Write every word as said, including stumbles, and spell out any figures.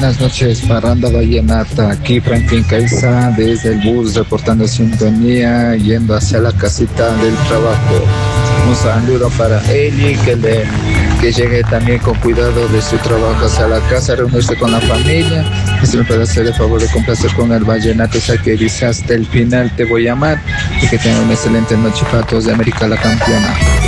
buenas noches, Parranda Vallenata. Aquí Franklin Caiza desde el bus reportando sintonía, yendo hacia la casita del trabajo. Un saludo para Eli, que, le, que llegue también con cuidado de su trabajo hacia la casa, reunirse con la familia. Y si me puede hacer el favor de complacer con el vallenato, esa que dice hasta el final te voy a amar. Y que tengan una excelente noche para todos de América la campeona.